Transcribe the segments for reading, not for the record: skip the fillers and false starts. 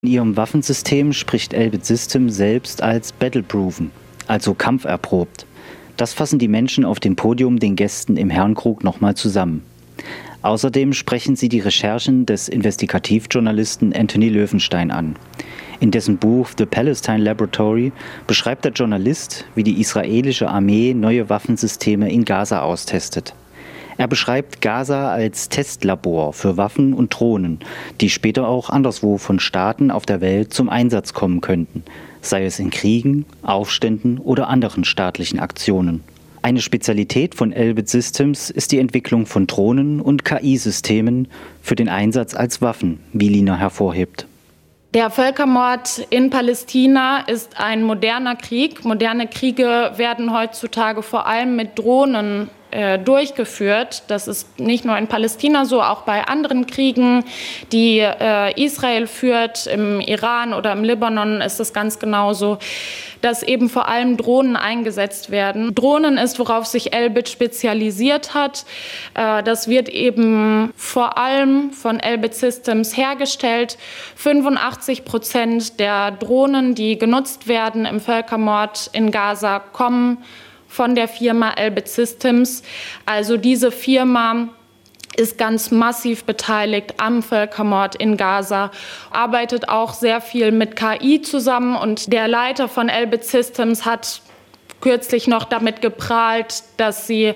In ihrem Waffensystem spricht Elbit Systems selbst als battleproven, also kampferprobt. Das fassen die Menschen auf dem Podium den Gästen im Herrenkrug nochmal zusammen. Außerdem sprechen sie die Recherchen des Investigativjournalisten Anthony Löwenstein an. In dessen Buch The Palestine Laboratory beschreibt der Journalist, wie die israelische Armee neue Waffensysteme in Gaza austestet. Er beschreibt Gaza als Testlabor für Waffen und Drohnen, die später auch anderswo von Staaten auf der Welt zum Einsatz kommen könnten, sei es in Kriegen, Aufständen oder anderen staatlichen Aktionen. Eine Spezialität von Elbit Systems ist die Entwicklung von Drohnen und KI-Systemen für den Einsatz als Waffen, wie Lina hervorhebt. Der Völkermord in Palästina ist ein moderner Krieg. Moderne Kriege werden heutzutage vor allem mit Drohnen durchgeführt. Das ist nicht nur in Palästina so, auch bei anderen Kriegen, die Israel führt, im Iran oder im Libanon ist es ganz genauso, dass eben vor allem Drohnen eingesetzt werden. Drohnen ist, worauf sich Elbit spezialisiert hat. Das wird eben vor allem von Elbit Systems hergestellt. 85% der Drohnen, die genutzt werden im Völkermord in Gaza, kommen von der Firma Elbit Systems. Also diese Firma ist ganz massiv beteiligt am Völkermord in Gaza, arbeitet auch sehr viel mit KI zusammen und der Leiter von Elbit Systems hat kürzlich noch damit geprahlt, dass sie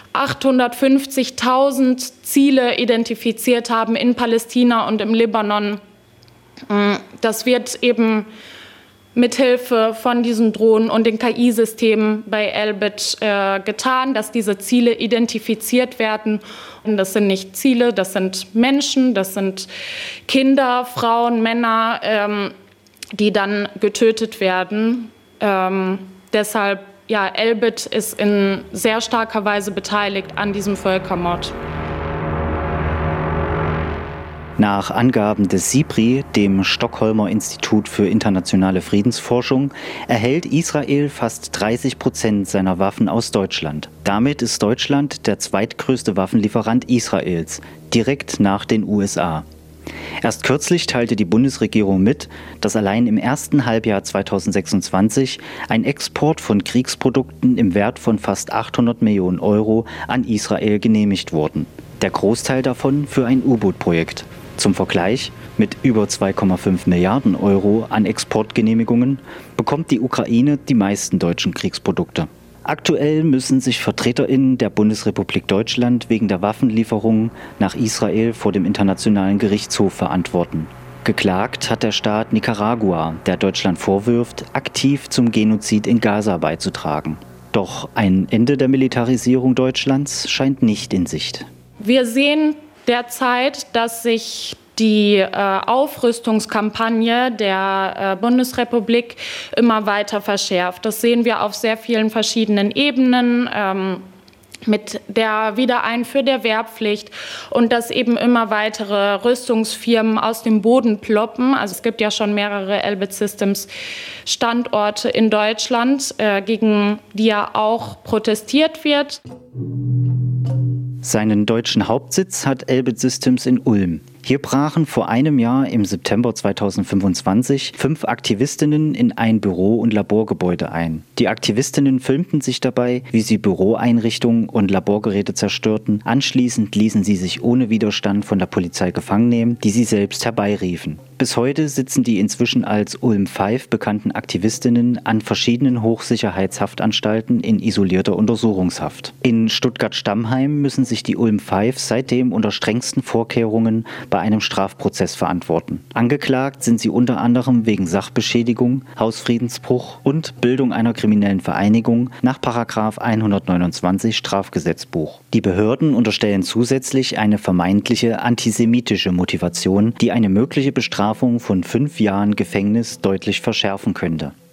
850.000 Ziele identifiziert haben in Palästina und im Libanon. Das wird eben mithilfe von diesen Drohnen und den KI-Systemen bei Elbit getan, dass diese Ziele identifiziert werden. Und das sind nicht Ziele, das sind Menschen, das sind Kinder, Frauen, Männer, die dann getötet werden. Deshalb, ja, Elbit ist in sehr starker Weise beteiligt an diesem Völkermord. Nach Angaben des SIPRI, dem Stockholmer Institut für internationale Friedensforschung, erhält Israel fast 30% seiner Waffen aus Deutschland. Damit ist Deutschland der zweitgrößte Waffenlieferant Israels, direkt nach den USA. Erst kürzlich teilte die Bundesregierung mit, dass allein im ersten Halbjahr 2026 ein Export von Kriegsprodukten im Wert von fast 800 Millionen Euro an Israel genehmigt wurden. Der Großteil davon für ein U-Boot-Projekt. Zum Vergleich, mit über 2,5 Milliarden Euro an Exportgenehmigungen bekommt die Ukraine die meisten deutschen Kriegsprodukte. Aktuell müssen sich VertreterInnen der Bundesrepublik Deutschland wegen der Waffenlieferungen nach Israel vor dem Internationalen Gerichtshof verantworten. Geklagt hat der Staat Nicaragua, der Deutschland vorwirft, aktiv zum Genozid in Gaza beizutragen. Doch ein Ende der Militarisierung Deutschlands scheint nicht in Sicht. Wir sehen derzeit, dass sich die Aufrüstungskampagne der Bundesrepublik immer weiter verschärft. Das sehen wir auf sehr vielen verschiedenen Ebenen, mit der Wiedereinführung der Wehrpflicht und dass eben immer weitere Rüstungsfirmen aus dem Boden ploppen. Also es gibt ja schon mehrere Elbit Systems Standorte in Deutschland, gegen die ja auch protestiert wird. Seinen deutschen Hauptsitz hat Elbit Systems in Ulm. Hier brachen vor einem Jahr im September 2025 5 Aktivistinnen in ein Büro- und Laborgebäude ein. Die Aktivistinnen filmten sich dabei, wie sie Büroeinrichtungen und Laborgeräte zerstörten. Anschließend ließen sie sich ohne Widerstand von der Polizei gefangen nehmen, die sie selbst herbeiriefen. Bis heute sitzen die inzwischen als Ulm 5 bekannten Aktivistinnen an verschiedenen Hochsicherheitshaftanstalten in isolierter Untersuchungshaft. In Stuttgart-Stammheim müssen sich die Ulm 5 seitdem unter strengsten Vorkehrungen bei einem Strafprozess verantworten. Angeklagt sind sie unter anderem wegen Sachbeschädigung, Hausfriedensbruch und Bildung einer kriminellen Vereinigung nach § 129 Strafgesetzbuch. Die Behörden unterstellen zusätzlich eine vermeintliche antisemitische Motivation, die eine mögliche Bestrafung von 5 Jahren Gefängnis deutlich verschärfen könnte.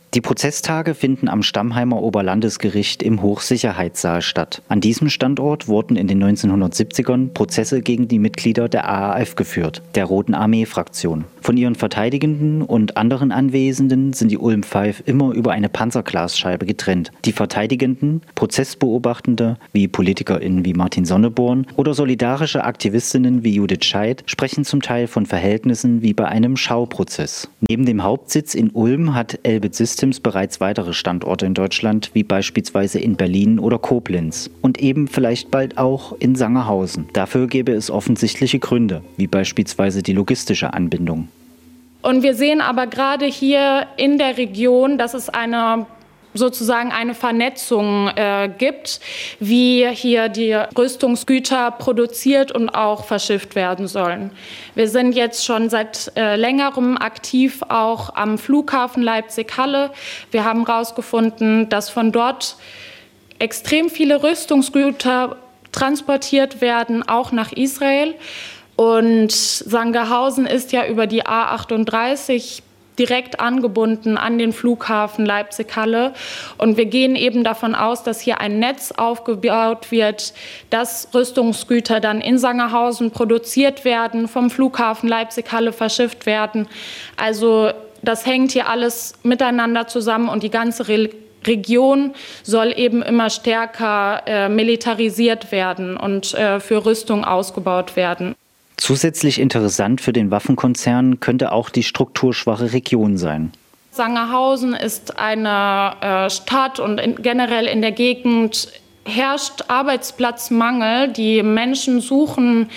Die Prozesstage finden am Stammheimer Oberlandesgericht im Hochsicherheitssaal statt. An diesem Standort wurden in den 1970ern Prozesse gegen die Mitglieder der AAF geführt, der Roten Armee-Fraktion. Von ihren Verteidigenden und anderen Anwesenden sind die Ulm 5 immer über eine Panzerglasscheibe getrennt. Die Verteidigenden, Prozessbeobachtende wie PolitikerInnen wie Martin Sonneborn oder solidarische Aktivistinnen wie Judith Scheidt sprechen zum Teil von Verhältnissen wie bei einem Schauprozess. Neben dem Hauptsitz in Ulm hat Elbit Systems bereits weitere Standorte in Deutschland, wie beispielsweise in Berlin oder Koblenz und eben vielleicht bald auch in Sangerhausen. Dafür gäbe es offensichtliche Gründe, wie beispielsweise die logistische Anbindung. Und wir sehen aber gerade hier in der Region, dass es sozusagen eine Vernetzung gibt, wie hier die Rüstungsgüter produziert und auch verschifft werden sollen. Wir sind jetzt schon seit längerem aktiv auch am Flughafen Leipzig-Halle. Wir haben herausgefunden, dass von dort extrem viele Rüstungsgüter transportiert werden, auch nach Israel. Und Sangerhausen ist ja über die A38 direkt angebunden an den Flughafen Leipzig-Halle. Und wir gehen eben davon aus, dass hier ein Netz aufgebaut wird, dass Rüstungsgüter dann in Sangerhausen produziert werden, vom Flughafen Leipzig-Halle verschifft werden. Also das hängt hier alles miteinander zusammen und die ganze Region soll eben immer stärker militarisiert werden und für Rüstung ausgebaut werden. Zusätzlich interessant für den Waffenkonzern könnte auch die strukturschwache Region sein. Sangerhausen ist eine Stadt und generell in der Gegend herrscht Arbeitsplatzmangel. Die Menschen suchen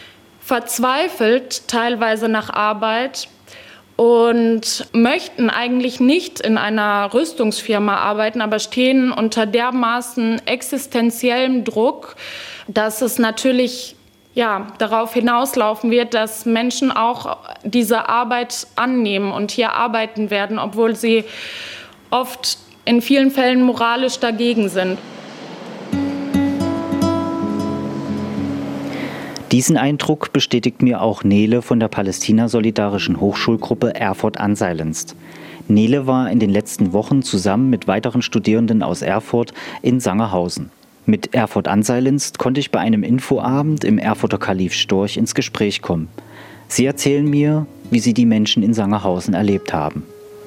verzweifelt teilweise nach Arbeit und möchten eigentlich nicht in einer Rüstungsfirma arbeiten, aber stehen unter dermaßen existenziellem Druck, dass es natürlich darauf hinauslaufen wird, dass Menschen auch diese Arbeit annehmen und hier arbeiten werden, obwohl sie oft in vielen Fällen moralisch dagegen sind. Diesen Eindruck bestätigt mir auch Nele von der Palästina-Solidarischen Hochschulgruppe Erfurt-Anseilenst. Nele war in den letzten Wochen zusammen mit weiteren Studierenden aus Erfurt in Sangerhausen. Mit Erfurt-Anseilenst konnte ich bei einem Infoabend im Erfurter Kalif Storch ins Gespräch kommen. Sie erzählen mir, wie sie die Menschen in Sangerhausen erlebt haben.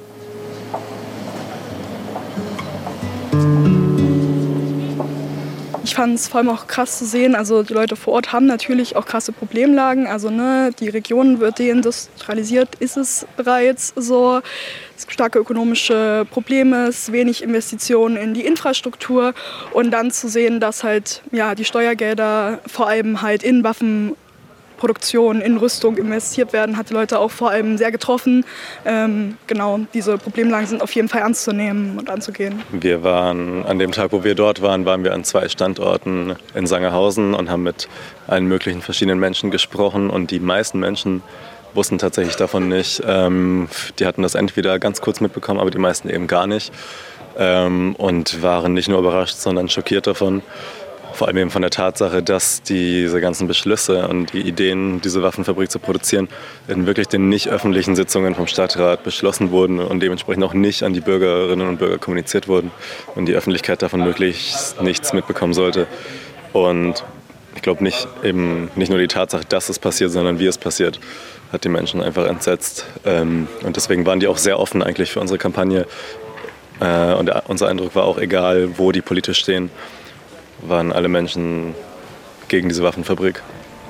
Ich fand es vor allem auch krass zu sehen, also die Leute vor Ort haben natürlich auch krasse Problemlagen, also die Region wird deindustrialisiert, ist es bereits so, es gibt starke ökonomische Probleme, es ist wenig Investitionen in die Infrastruktur und dann zu sehen, dass halt die Steuergelder vor allem halt in Waffenproduktion, in Rüstung investiert werden, hat die Leute auch vor allem sehr getroffen. Diese Problemlagen sind auf jeden Fall ernst zu nehmen und anzugehen. Wir waren an dem Tag, wo wir dort waren wir an 2 Standorten in Sangerhausen und haben mit allen möglichen verschiedenen Menschen gesprochen und die meisten Menschen wussten tatsächlich davon nicht. Die hatten das entweder ganz kurz mitbekommen, aber die meisten eben gar nicht und waren nicht nur überrascht, sondern schockiert davon. Vor allem eben von der Tatsache, dass diese ganzen Beschlüsse und die Ideen, diese Waffenfabrik zu produzieren, in wirklich den nicht öffentlichen Sitzungen vom Stadtrat beschlossen wurden und dementsprechend auch nicht an die Bürgerinnen und Bürger kommuniziert wurden und die Öffentlichkeit davon möglichst nichts mitbekommen sollte. Und ich glaube nicht nur die Tatsache, dass es passiert, sondern wie es passiert, hat die Menschen einfach entsetzt. Und deswegen waren die auch sehr offen eigentlich für unsere Kampagne. Und unser Eindruck war auch, egal wo die politisch stehen, waren alle Menschen gegen diese Waffenfabrik.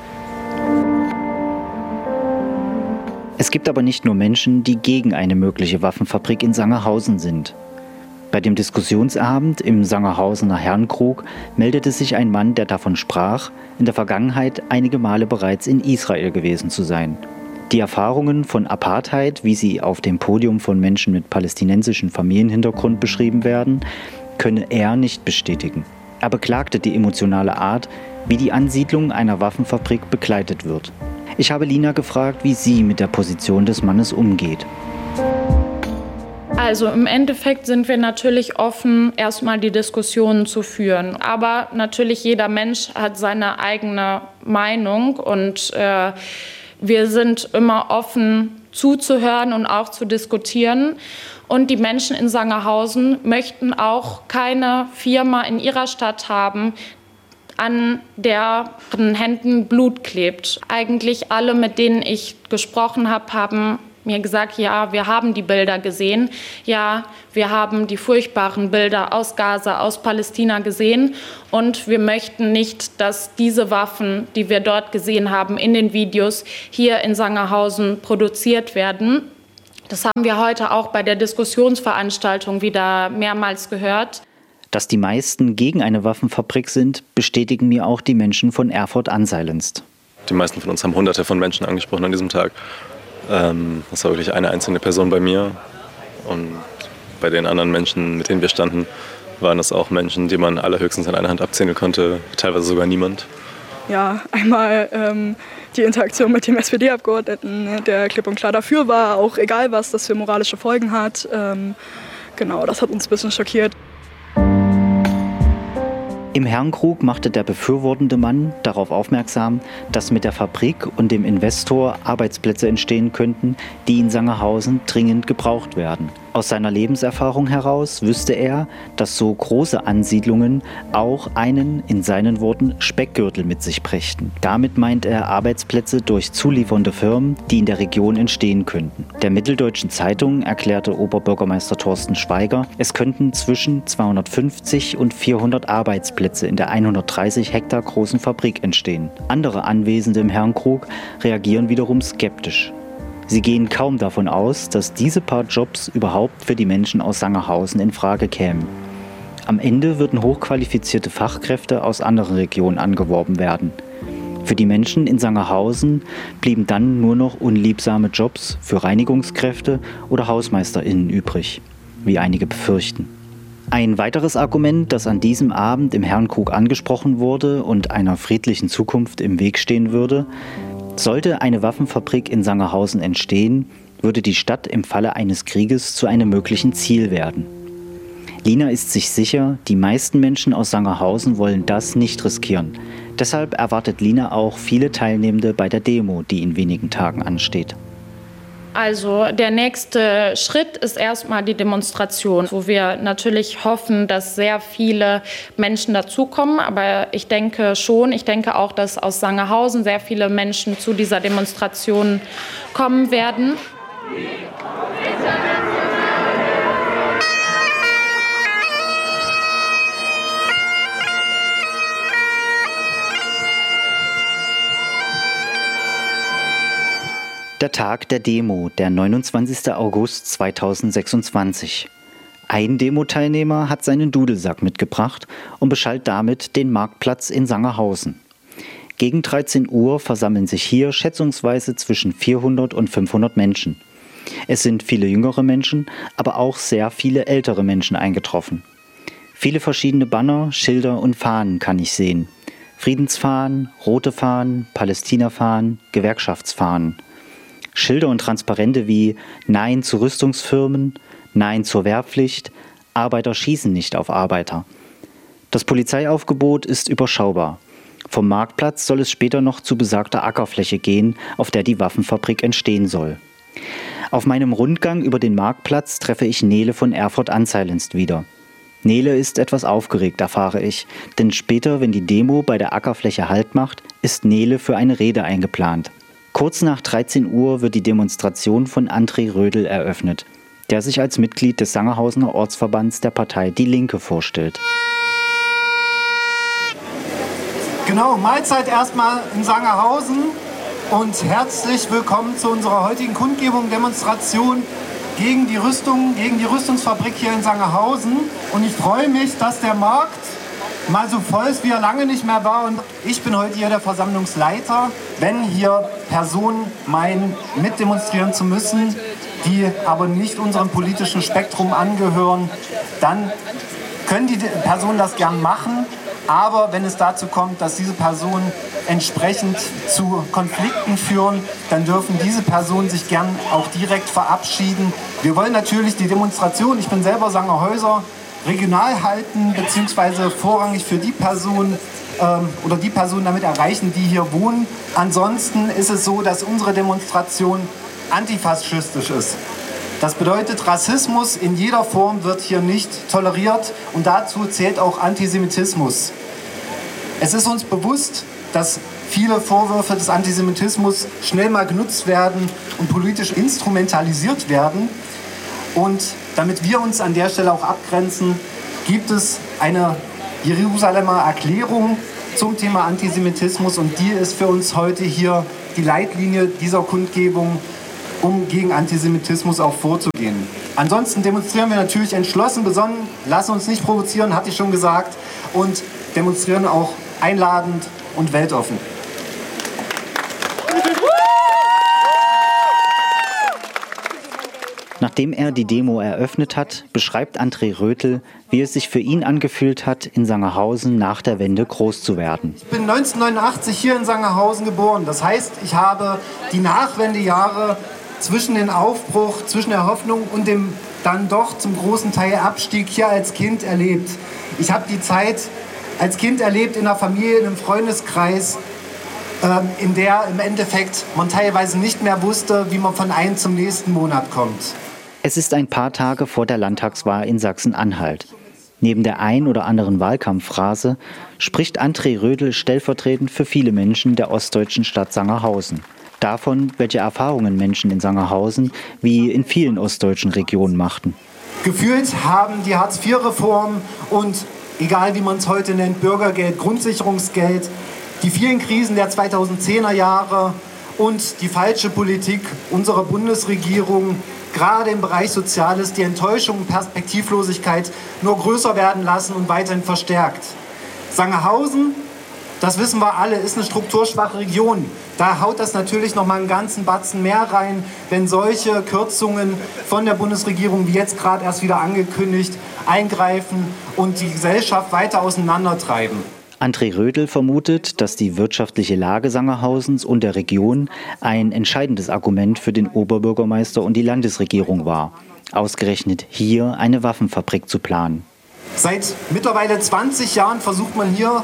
Es gibt aber nicht nur Menschen, die gegen eine mögliche Waffenfabrik in Sangerhausen sind. Bei dem Diskussionsabend im Sangerhausener Herrenkrug meldete sich ein Mann, der davon sprach, in der Vergangenheit einige Male bereits in Israel gewesen zu sein. Die Erfahrungen von Apartheid, wie sie auf dem Podium von Menschen mit palästinensischem Familienhintergrund beschrieben werden, könne er nicht bestätigen. Er beklagte die emotionale Art, wie die Ansiedlung einer Waffenfabrik begleitet wird. Ich habe Lina gefragt, wie sie mit der Position des Mannes umgeht. Also im Endeffekt sind wir natürlich offen, erstmal die Diskussionen zu führen. Aber natürlich jeder Mensch hat seine eigene Meinung und wir sind immer offen, zuzuhören und auch zu diskutieren. Und die Menschen in Sangerhausen möchten auch keine Firma in ihrer Stadt haben, an deren Händen Blut klebt. Eigentlich alle, mit denen ich gesprochen habe, haben mir gesagt, ja, wir haben die Bilder gesehen. Ja, wir haben die furchtbaren Bilder aus Gaza, aus Palästina gesehen. Und wir möchten nicht, dass diese Waffen, die wir dort gesehen haben in den Videos, hier in Sangerhausen produziert werden. Das haben wir heute auch bei der Diskussionsveranstaltung wieder mehrmals gehört. Dass die meisten gegen eine Waffenfabrik sind, bestätigen mir auch die Menschen von Erfurt Unsilenced. Die meisten von uns haben Hunderte von Menschen angesprochen an diesem Tag. Das war wirklich eine einzelne Person bei mir. Und bei den anderen Menschen, mit denen wir standen, waren es auch Menschen, die man allerhöchstens an einer Hand abzählen konnte, teilweise sogar niemand. Ja, einmal die Interaktion mit dem SPD-Abgeordneten, der klipp und klar dafür war, auch egal, was das für moralische Folgen hat. Genau, das hat uns ein bisschen schockiert. Im Herrenkrug machte der befürwortende Mann darauf aufmerksam, dass mit der Fabrik und dem Investor Arbeitsplätze entstehen könnten, die in Sangerhausen dringend gebraucht werden. Aus seiner Lebenserfahrung heraus wüsste er, dass so große Ansiedlungen auch einen, in seinen Worten, Speckgürtel mit sich brächten. Damit meint er Arbeitsplätze durch zuliefernde Firmen, die in der Region entstehen könnten. Der Mitteldeutschen Zeitung erklärte Oberbürgermeister Thorsten Schweiger, es könnten zwischen 250 und 400 Arbeitsplätze in der 130 Hektar großen Fabrik entstehen. Andere Anwesende im Herrenkrug reagieren wiederum skeptisch. Sie gehen kaum davon aus, dass diese paar Jobs überhaupt für die Menschen aus Sangerhausen in Frage kämen. Am Ende würden hochqualifizierte Fachkräfte aus anderen Regionen angeworben werden. Für die Menschen in Sangerhausen blieben dann nur noch unliebsame Jobs für Reinigungskräfte oder HausmeisterInnen übrig, wie einige befürchten. Ein weiteres Argument, das an diesem Abend im Herrenkrug angesprochen wurde und einer friedlichen Zukunft im Weg stehen würde: Sollte eine Waffenfabrik in Sangerhausen entstehen, würde die Stadt im Falle eines Krieges zu einem möglichen Ziel werden. Lina ist sich sicher, die meisten Menschen aus Sangerhausen wollen das nicht riskieren. Deshalb erwartet Lina auch viele Teilnehmende bei der Demo, die in wenigen Tagen ansteht. Also der nächste Schritt ist erstmal die Demonstration, wo wir natürlich hoffen, dass sehr viele Menschen dazukommen. Aber ich denke auch, dass aus Sangerhausen sehr viele Menschen zu dieser Demonstration kommen werden. Der Tag der Demo, der 29. August 2026. Ein Demo-Teilnehmer hat seinen Dudelsack mitgebracht und beschallt damit den Marktplatz in Sangerhausen. Gegen 13 Uhr versammeln sich hier schätzungsweise zwischen 400 und 500 Menschen. Es sind viele jüngere Menschen, aber auch sehr viele ältere Menschen eingetroffen. Viele verschiedene Banner, Schilder und Fahnen kann ich sehen. Friedensfahnen, rote Fahnen, Palästina-Fahnen, Gewerkschaftsfahnen. Schilder und Transparente wie Nein zu Rüstungsfirmen, Nein zur Wehrpflicht, Arbeiter schießen nicht auf Arbeiter. Das Polizeiaufgebot ist überschaubar. Vom Marktplatz soll es später noch zu besagter Ackerfläche gehen, auf der die Waffenfabrik entstehen soll. Auf meinem Rundgang über den Marktplatz treffe ich Nele von Erfurt Unsilenced wieder. Nele ist etwas aufgeregt, erfahre ich, denn später, wenn die Demo bei der Ackerfläche Halt macht, ist Nele für eine Rede eingeplant. Kurz nach 13 Uhr wird die Demonstration von André Rödel eröffnet, der sich als Mitglied des Sangerhausener Ortsverbands der Partei Die Linke vorstellt. Genau, Mahlzeit erstmal in Sangerhausen und herzlich willkommen zu unserer heutigen Kundgebung, Demonstration gegen die Rüstungsfabrik hier in Sangerhausen. Und ich freue mich, dass der Markt mal so voll ist, wie er lange nicht mehr war. Und ich bin heute hier der Versammlungsleiter. Wenn hier Personen meinen, mitdemonstrieren zu müssen, die aber nicht unserem politischen Spektrum angehören, dann können die Personen das gern machen. Aber wenn es dazu kommt, dass diese Personen entsprechend zu Konflikten führen, dann dürfen diese Personen sich gern auch direkt verabschieden. Wir wollen natürlich die Demonstration, ich bin selber Sangerhäuser, regional halten, beziehungsweise vorrangig für die Personen oder die Personen damit erreichen, die hier wohnen. Ansonsten ist es so, dass unsere Demonstration antifaschistisch ist. Das bedeutet, Rassismus in jeder Form wird hier nicht toleriert und dazu zählt auch Antisemitismus. Es ist uns bewusst, dass viele Vorwürfe des Antisemitismus schnell mal genutzt werden und politisch instrumentalisiert werden. Und damit wir uns an der Stelle auch abgrenzen, gibt es eine Jerusalemer Erklärung zum Thema Antisemitismus und die ist für uns heute hier die Leitlinie dieser Kundgebung, um gegen Antisemitismus auch vorzugehen. Ansonsten demonstrieren wir natürlich entschlossen, besonnen, lassen uns nicht provozieren, hatte ich schon gesagt, und demonstrieren auch einladend und weltoffen. Nachdem er die Demo eröffnet hat, beschreibt André Rötel, wie es sich für ihn angefühlt hat, in Sangerhausen nach der Wende groß zu werden. Ich bin 1989 hier in Sangerhausen geboren. Das heißt, ich habe die Nachwendejahre zwischen dem Aufbruch, zwischen der Hoffnung und dem dann doch zum großen Teil Abstieg hier als Kind erlebt. Ich habe die Zeit als Kind erlebt in einer Familie, in einem Freundeskreis, in der im Endeffekt man teilweise nicht mehr wusste, wie man von einem zum nächsten Monat kommt. Es ist ein paar Tage vor der Landtagswahl in Sachsen-Anhalt. Neben der ein oder anderen Wahlkampfphrase spricht André Rötel stellvertretend für viele Menschen der ostdeutschen Stadt Sangerhausen. Davon, welche Erfahrungen Menschen in Sangerhausen wie in vielen ostdeutschen Regionen machten. Gefühlt haben die Hartz-IV-Reform und, egal wie man es heute nennt, Bürgergeld, Grundsicherungsgeld, die vielen Krisen der 2010er Jahre und die falsche Politik unserer Bundesregierung, gerade im Bereich Soziales, die Enttäuschung und Perspektivlosigkeit nur größer werden lassen und weiterhin verstärkt. Sangerhausen, das wissen wir alle, ist eine strukturschwache Region. Da haut das natürlich noch mal einen ganzen Batzen mehr rein, wenn solche Kürzungen von der Bundesregierung, wie jetzt gerade erst wieder angekündigt, eingreifen und die Gesellschaft weiter auseinandertreiben. André Rötel vermutet, dass die wirtschaftliche Lage Sangerhausens und der Region ein entscheidendes Argument für den Oberbürgermeister und die Landesregierung war, ausgerechnet hier eine Waffenfabrik zu planen. Seit mittlerweile 20 Jahren versucht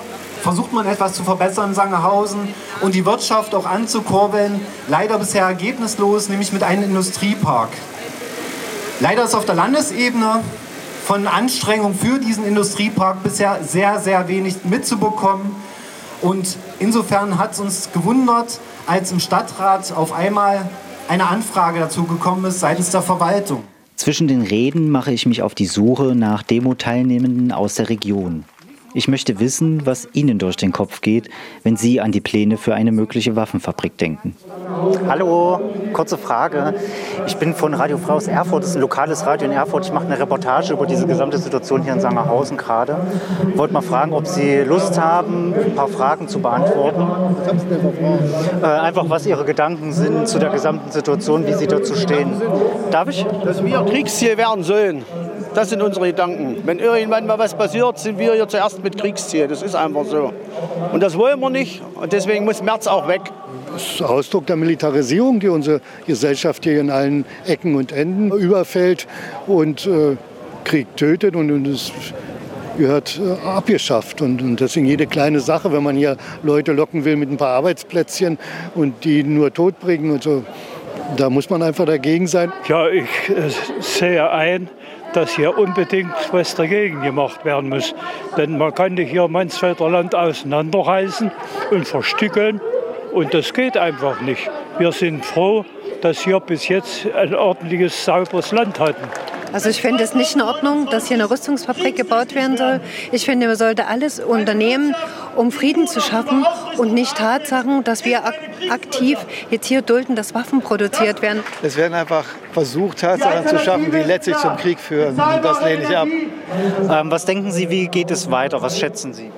man etwas zu verbessern in Sangerhausen und die Wirtschaft auch anzukurbeln. Leider bisher ergebnislos, nämlich mit einem Industriepark. Leider ist auf der Landesebene von Anstrengungen für diesen Industriepark bisher sehr, sehr wenig mitzubekommen. Und insofern hat es uns gewundert, als im Stadtrat auf einmal eine Anfrage dazu gekommen ist seitens der Verwaltung. Zwischen den Reden mache ich mich auf die Suche nach Demo-Teilnehmenden aus der Region. Ich möchte wissen, was Ihnen durch den Kopf geht, wenn Sie an die Pläne für eine mögliche Waffenfabrik denken. Hallo, kurze Frage. Ich bin von Radio Frei aus Erfurt, das ist ein lokales Radio in Erfurt. Ich mache eine Reportage über diese gesamte Situation hier in Sangerhausen gerade. Ich wollte mal fragen, ob Sie Lust haben, ein paar Fragen zu beantworten. Was haben Sie denn für Fragen? Einfach, was Ihre Gedanken sind zu der gesamten Situation, wie Sie dazu stehen. Darf ich? Dass wir Kriegsziel werden sollen. Das sind unsere Gedanken. Wenn irgendwann mal was passiert, sind wir hier zuerst mit Kriegsziel. Das ist einfach so. Und das wollen wir nicht. Und deswegen muss Merz auch weg. Das ist Ausdruck der Militarisierung, die unsere Gesellschaft hier in allen Ecken und Enden überfällt und Krieg tötet. Und es gehört abgeschafft. Und deswegen jede kleine Sache, wenn man hier Leute locken will mit ein paar Arbeitsplätzchen und die nur tot bringen und so, da muss man einfach dagegen sein. Ja, ich sehe ein, dass hier unbedingt was dagegen gemacht werden muss. Denn man kann nicht hier Mansfelder Land auseinanderreißen und verstückeln. Und das geht einfach nicht. Wir sind froh, dass wir bis jetzt ein ordentliches, sauberes Land hatten. Also ich finde es nicht in Ordnung, dass hier eine Rüstungsfabrik gebaut werden soll. Ich finde, man sollte alles unternehmen, um Frieden zu schaffen und nicht Tatsachen, dass wir aktiv jetzt hier dulden, dass Waffen produziert werden. Es werden einfach versucht, Tatsachen zu schaffen, die letztlich zum Krieg führen. Und das lehne ich ab. Was denken Sie, wie geht es weiter? Was schätzen Sie?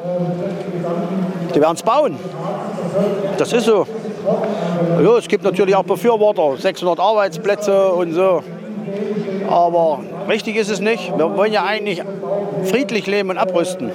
Die werden es bauen. Das ist so. Ja, es gibt natürlich auch Befürworter, 600 Arbeitsplätze und so. Aber richtig ist es nicht. Wir wollen ja eigentlich friedlich leben und abrüsten.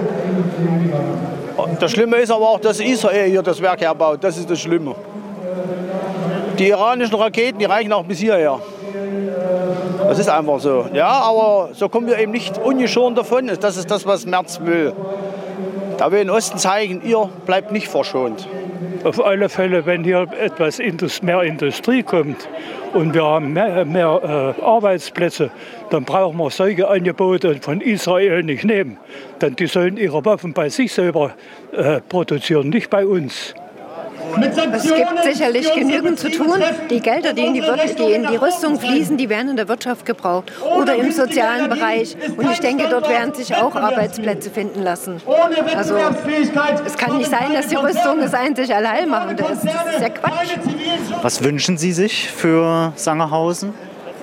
Das Schlimme ist aber auch, dass Israel hier das Werk herbaut. Das ist das Schlimme. Die iranischen Raketen, die reichen auch bis hierher. Das ist einfach so. Ja, aber so kommen wir eben nicht ungeschoren davon. Das ist das, was Merz will. Da will den Osten zeigen, ihr bleibt nicht verschont. Auf alle Fälle, wenn hier etwas mehr Industrie kommt und wir haben mehr Arbeitsplätze, dann brauchen wir solche Angebote von Israel nicht nehmen. Denn die sollen ihre Waffen bei sich selber produzieren, nicht bei uns. Es gibt sicherlich genügend zu tun. Die Gelder, die in die Rüstung fließen, die werden in der Wirtschaft gebraucht oder im sozialen Bereich. Und ich denke, dort werden sich auch Arbeitsplätze finden lassen. Also es kann nicht sein, dass die Rüstung das einzig Allheilmachende ist. Das ist ja Quatsch. Was wünschen Sie sich für Sangerhausen?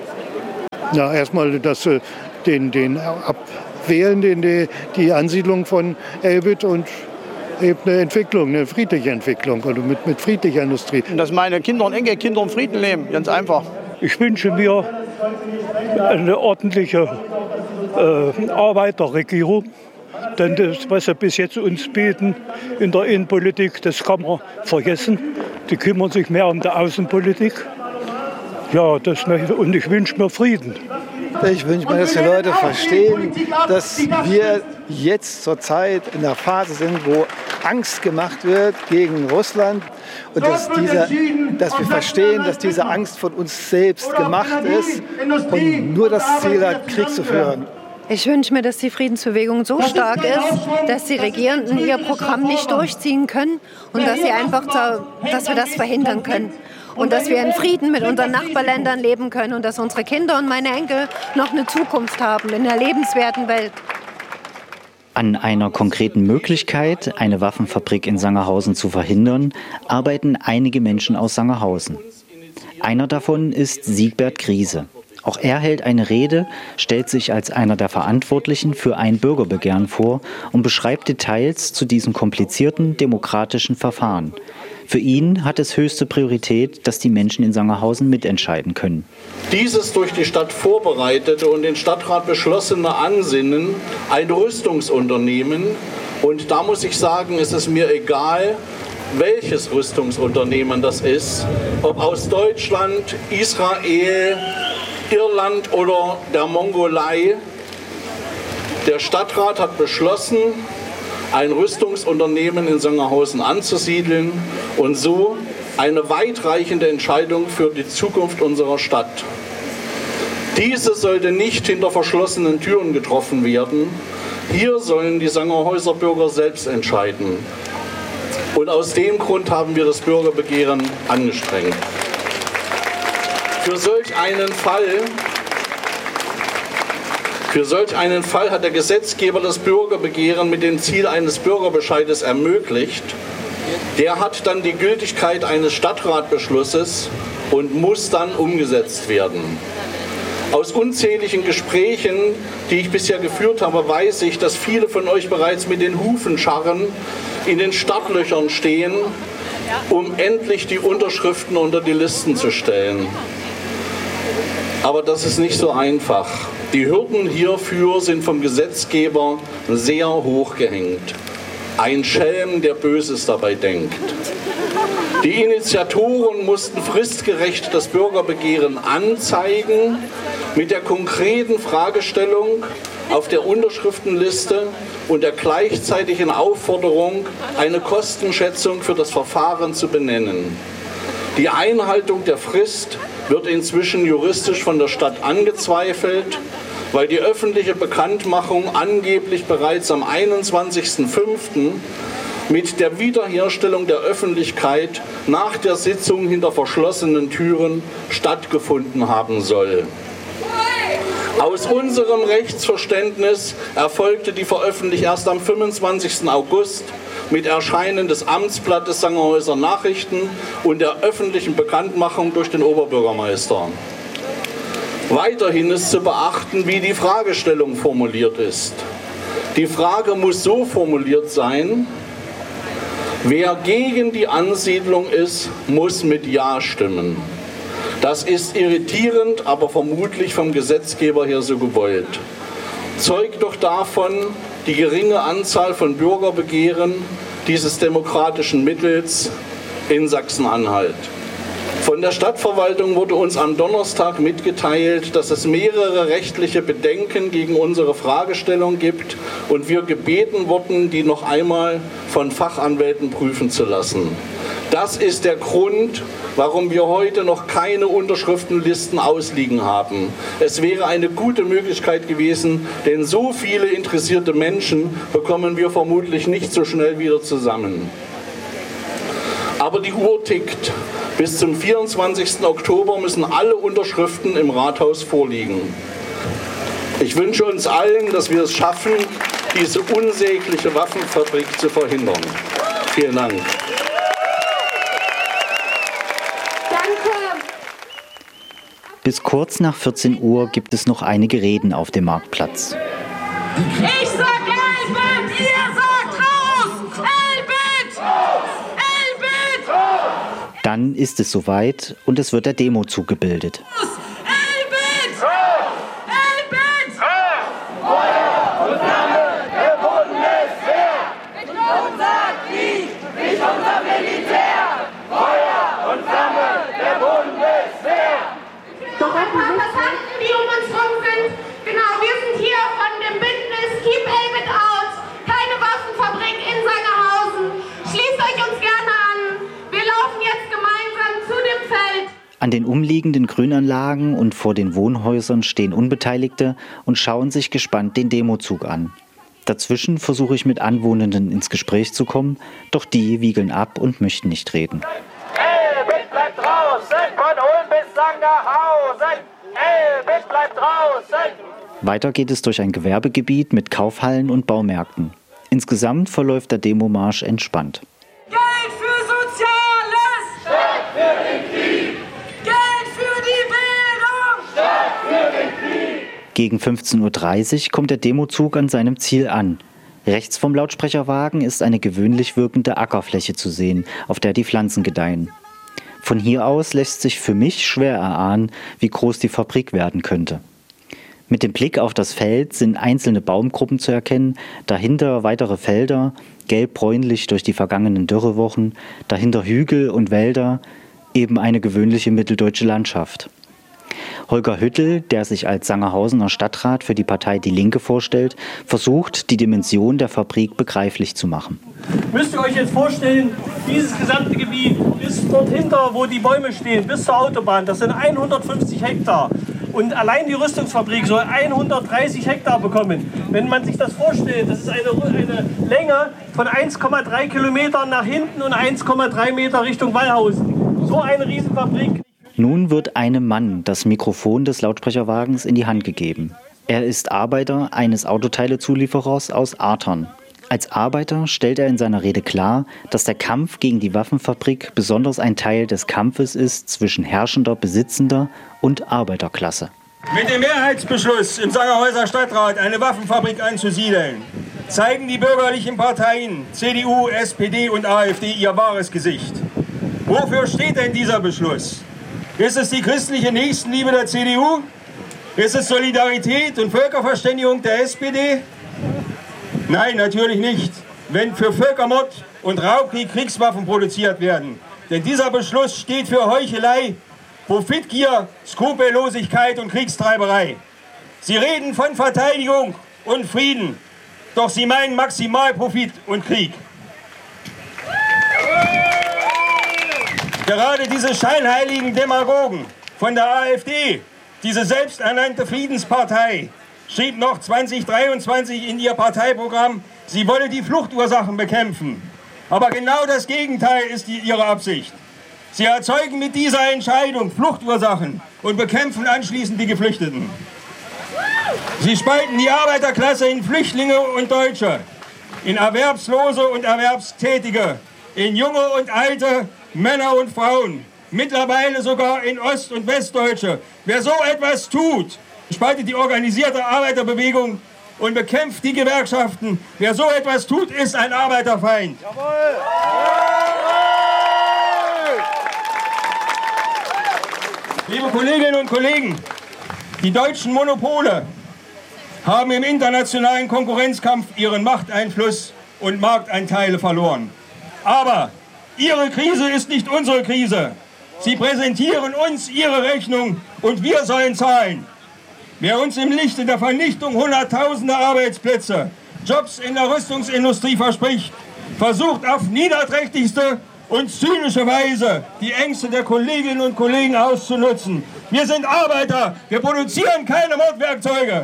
Ja, erstmal, dass den abwählen, die Ansiedlung von Elbit und eben eine friedliche Entwicklung, also mit friedlicher Industrie. Dass meine Kinder und Enkelkinder im Frieden leben, ganz einfach. Ich wünsche mir eine ordentliche Arbeiterregierung. Denn das, was sie bis jetzt uns bieten in der Innenpolitik, das kann man vergessen. Die kümmern sich mehr um die Außenpolitik. Ja, und ich wünsche mir Frieden. Ich wünsche mir, dass die Leute verstehen, dass wir jetzt zurzeit in der Phase sind, wo Angst gemacht wird gegen Russland und dass wir verstehen, dass diese Angst von uns selbst gemacht ist und nur das Ziel hat, Krieg zu führen. Ich wünsche mir, dass die Friedensbewegung so stark ist, dass die Regierenden ihr Programm nicht durchziehen können und dass wir das verhindern können. Und dass wir in Frieden mit unseren Nachbarländern leben können und dass unsere Kinder und meine Enkel noch eine Zukunft haben in einer lebenswerten Welt. An einer konkreten Möglichkeit, eine Waffenfabrik in Sangerhausen zu verhindern, arbeiten einige Menschen aus Sangerhausen. Einer davon ist Siegbert Griese. Auch er hält eine Rede, stellt sich als einer der Verantwortlichen für ein Bürgerbegehren vor und beschreibt Details zu diesem komplizierten demokratischen Verfahren. Für ihn hat es höchste Priorität, dass die Menschen in Sangerhausen mitentscheiden können. Dieses durch die Stadt vorbereitete und den Stadtrat beschlossene Ansinnen, ein Rüstungsunternehmen, und da muss ich sagen, es ist mir egal, welches Rüstungsunternehmen das ist, ob aus Deutschland, Israel, Irland oder der Mongolei. Der Stadtrat hat beschlossen, ein Rüstungsunternehmen in Sangerhausen anzusiedeln und so eine weitreichende Entscheidung für die Zukunft unserer Stadt. Diese sollte nicht hinter verschlossenen Türen getroffen werden. Hier sollen die Sangerhäuser Bürger selbst entscheiden. Und aus dem Grund haben wir das Bürgerbegehren angestrengt. Für solch einen Fall hat der Gesetzgeber das Bürgerbegehren mit dem Ziel eines Bürgerbescheides ermöglicht. Der hat dann die Gültigkeit eines Stadtratbeschlusses und muss dann umgesetzt werden. Aus unzähligen Gesprächen, die ich bisher geführt habe, weiß ich, dass viele von euch bereits mit den Hufen scharren, in den Startlöchern stehen, um endlich die Unterschriften unter die Listen zu stellen. Aber das ist nicht so einfach. Die Hürden hierfür sind vom Gesetzgeber sehr hoch gehängt. Ein Schelm, der Böses dabei denkt. Die Initiatoren mussten fristgerecht das Bürgerbegehren anzeigen mit der konkreten Fragestellung auf der Unterschriftenliste und der gleichzeitigen Aufforderung, eine Kostenschätzung für das Verfahren zu benennen. Die Einhaltung der Frist wird inzwischen juristisch von der Stadt angezweifelt, weil die öffentliche Bekanntmachung angeblich bereits am 21.05. mit der Wiederherstellung der Öffentlichkeit nach der Sitzung hinter verschlossenen Türen stattgefunden haben soll. Aus unserem Rechtsverständnis erfolgte die Veröffentlichung erst am 25. August mit Erscheinen des Amtsblattes Sangerhäuser Nachrichten und der öffentlichen Bekanntmachung durch den Oberbürgermeister. Weiterhin ist zu beachten, wie die Fragestellung formuliert ist. Die Frage muss so formuliert sein: Wer gegen die Ansiedlung ist, muss mit Ja stimmen. Das ist irritierend, aber vermutlich vom Gesetzgeber her so gewollt. Zeugt doch davon die geringe Anzahl von Bürgerbegehren dieses demokratischen Mittels in Sachsen-Anhalt. Von der Stadtverwaltung wurde uns am Donnerstag mitgeteilt, dass es mehrere rechtliche Bedenken gegen unsere Fragestellung gibt und wir gebeten wurden, die noch einmal von Fachanwälten prüfen zu lassen. Das ist der Grund, warum wir heute noch keine Unterschriftenlisten ausliegen haben. Es wäre eine gute Möglichkeit gewesen, denn so viele interessierte Menschen bekommen wir vermutlich nicht so schnell wieder zusammen. Aber die Uhr tickt. Bis zum 24. Oktober müssen alle Unterschriften im Rathaus vorliegen. Ich wünsche uns allen, dass wir es schaffen, diese unsägliche Waffenfabrik zu verhindern. Vielen Dank. Bis kurz nach 14 Uhr gibt es noch einige Reden auf dem Marktplatz. Ich sag Elbit, ihr sagt raus! Elbit! Elbit! Dann ist es soweit und es wird der Demozug gebildet. Elbit! Elbit! Feuer und Flamme, der Bundeswehr! Nicht unser Krieg, nicht unser Militär! Feuer und Flamme, der Bundeswehr! Doch ein paar Passanten, die um uns rum sind. Genau, wir sind hier von dem Bündnis Keep Elbit Out. Keine Waffenfabrik in Sangerhausen. Schließt euch uns gerne an. Wir laufen jetzt gemeinsam zu dem Feld. An den umliegenden Grünanlagen und vor den Wohnhäusern stehen Unbeteiligte und schauen sich gespannt den Demozug an. Dazwischen versuche ich mit Anwohnenden ins Gespräch zu kommen, doch die wiegeln ab und möchten nicht reden. Elbit bleibt draußen, von Ulm bis Sangerhausen. Elbit bleibt draußen. Weiter geht es durch ein Gewerbegebiet mit Kaufhallen und Baumärkten. Insgesamt verläuft der Demomarsch entspannt. Geld für Soziales! Statt für den Krieg! Geld für die Bildung! Statt für den Krieg! Gegen 15:30 Uhr kommt der Demozug an seinem Ziel an. Rechts vom Lautsprecherwagen ist eine gewöhnlich wirkende Ackerfläche zu sehen, auf der die Pflanzen gedeihen. Von hier aus lässt sich für mich schwer erahnen, wie groß die Fabrik werden könnte. Mit dem Blick auf das Feld sind einzelne Baumgruppen zu erkennen, dahinter weitere Felder, gelb-bräunlich durch die vergangenen Dürrewochen, dahinter Hügel und Wälder, eben eine gewöhnliche mitteldeutsche Landschaft. Holger Hüttel, der sich als Sangerhausener Stadtrat für die Partei Die Linke vorstellt, versucht, die Dimension der Fabrik begreiflich zu machen. Müsst ihr euch jetzt vorstellen, dieses gesamte Gebiet bis dort hinter, wo die Bäume stehen, bis zur Autobahn, das sind 150 Hektar. Und allein die Rüstungsfabrik soll 130 Hektar bekommen. Wenn man sich das vorstellt, das ist eine Länge von 1,3 Kilometern nach hinten und 1,3 Meter Richtung Wallhausen. So eine Riesenfabrik. Nun wird einem Mann das Mikrofon des Lautsprecherwagens in die Hand gegeben. Er ist Arbeiter eines Autoteilezulieferers aus Artern. Als Arbeiter stellt er in seiner Rede klar, dass der Kampf gegen die Waffenfabrik besonders ein Teil des Kampfes ist zwischen herrschender, besitzender und Arbeiterklasse. Mit dem Mehrheitsbeschluss im Sangerhäuser Stadtrat eine Waffenfabrik anzusiedeln, zeigen die bürgerlichen Parteien CDU, SPD und AfD ihr wahres Gesicht. Wofür steht denn dieser Beschluss? Ist es die christliche Nächstenliebe der CDU? Ist es Solidarität und Völkerverständigung der SPD? Nein, natürlich nicht. Wenn für Völkermord und Raubkrieg Kriegswaffen produziert werden. Denn dieser Beschluss steht für Heuchelei, Profitgier, Skrupellosigkeit und Kriegstreiberei. Sie reden von Verteidigung und Frieden, doch sie meinen Maximalprofit und Krieg. Gerade diese scheinheiligen Demagogen von der AfD, diese selbsternannte Friedenspartei, schrieb noch 2023 in ihr Parteiprogramm, sie wolle die Fluchtursachen bekämpfen. Aber genau das Gegenteil ist ihre Absicht. Sie erzeugen mit dieser Entscheidung Fluchtursachen und bekämpfen anschließend die Geflüchteten. Sie spalten die Arbeiterklasse in Flüchtlinge und Deutsche, in Erwerbslose und Erwerbstätige, in Junge und Alte, Männer und Frauen, mittlerweile sogar in Ost- und Westdeutsche. Wer so etwas tut, spaltet die organisierte Arbeiterbewegung und bekämpft die Gewerkschaften. Wer so etwas tut, ist ein Arbeiterfeind. Jawohl. Liebe Kolleginnen und Kollegen, die deutschen Monopole haben im internationalen Konkurrenzkampf ihren Machteinfluss und Marktanteile verloren. Aber ihre Krise ist nicht unsere Krise. Sie präsentieren uns ihre Rechnung und wir sollen zahlen. Wer uns im Lichte der Vernichtung hunderttausender Arbeitsplätze, Jobs in der Rüstungsindustrie verspricht, versucht auf niederträchtigste und zynischerweise die Ängste der Kolleginnen und Kollegen auszunutzen. Wir sind Arbeiter, wir produzieren keine Mordwerkzeuge.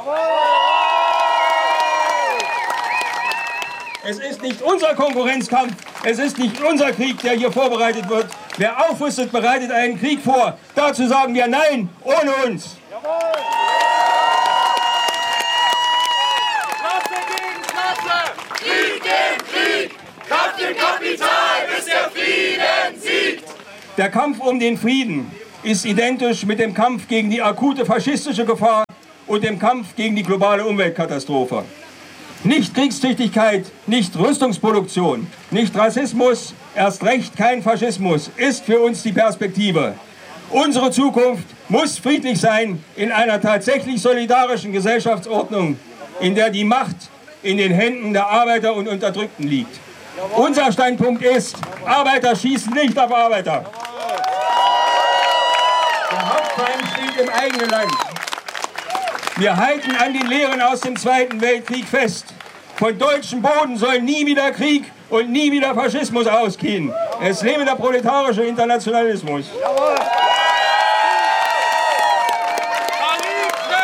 Es ist nicht unser Konkurrenzkampf, es ist nicht unser Krieg, der hier vorbereitet wird. Wer aufrüstet, bereitet einen Krieg vor. Dazu sagen wir Nein, ohne uns. Klasse gegen Klasse, Krieg gegen Krieg, Kampf im Kapital, bis der Frieden siegt. Der Kampf um den Frieden ist identisch mit dem Kampf gegen die akute faschistische Gefahr und dem Kampf gegen die globale Umweltkatastrophe. Nicht Kriegstüchtigkeit, nicht Rüstungsproduktion, nicht Rassismus, erst recht kein Faschismus ist für uns die Perspektive. Unsere Zukunft muss friedlich sein in einer tatsächlich solidarischen Gesellschaftsordnung, in der die Macht in den Händen der Arbeiter und Unterdrückten liegt. Unser Standpunkt ist, Arbeiter schießen nicht auf Arbeiter. Der Hauptfeind steht im eigenen Land. Wir halten an den Lehren aus dem Zweiten Weltkrieg fest. Von deutschem Boden soll nie wieder Krieg und nie wieder Faschismus ausgehen. Es lebe der proletarische Internationalismus. Jawohl.